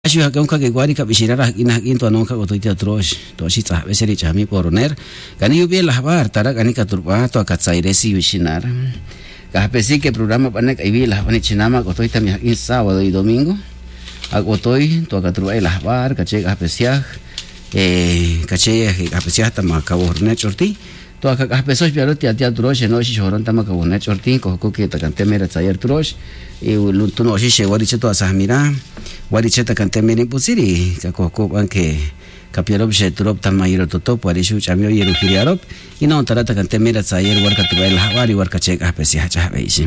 Ashu hakam ka ke gwari ka bishirara ina hakin to anon ka goto ita trosh to shi tsa beseri chami poroner kani yubi la habar tara kani ka turba to ka tsairesi bishinar ka pesi ke programa panek ibi la pani chinama goto ita mi hakin sábado y domingo agotoi to ka turba la habar ka che ka pesia ka che ka pesia ta ma ka borne chorti to ka pesos biaro tia trosh no shi choron ta ma ka borne chorti ko ko ke ta kante mera tsair trosh e luntu no shi shewari che to asamira Waricheta cantemeni pusiri kakoko anke kapiarop sheturop tamayiro totop warishu chamio yeru hiriarop ina ontarata cantemera tsayer warka tubail hawari warka chek apesi hacha beisi.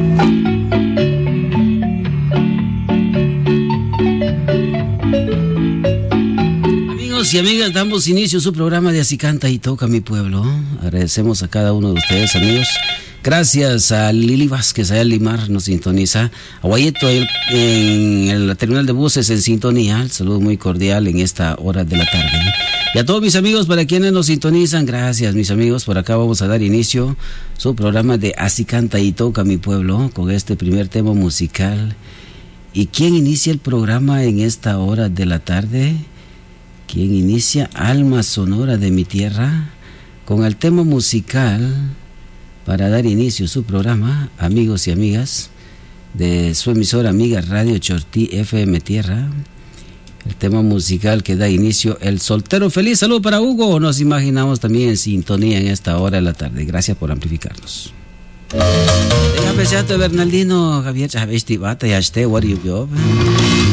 Amigos y amigas, damos inicio a su programa de Así Canta y Toca Mi Pueblo. Agradecemos a cada uno de ustedes, amigos. Gracias a Lili Vázquez, allá en Limar nos sintoniza. A Guayeto en la terminal de buses en sintonía. El saludo muy cordial en esta hora de la tarde. Y a todos mis amigos, para quienes nos sintonizan, gracias mis amigos. Por acá vamos a dar inicio a su programa de Así Canta y Toca Mi Pueblo con este primer tema musical. ¿Y quién inicia el programa en esta hora de la tarde? ¿Quién inicia? Alma Sonora de mi Tierra con el tema musical. Para dar inicio a su programa, amigos y amigas de su emisora amiga Radio Chortí FM Tierra, el tema musical que da inicio, El Soltero Feliz. Saludo para Hugo, nos imaginamos también en sintonía en esta hora de la tarde. Gracias por amplificarnos. Bernardino Javier Chavesti Bata y Aste, what you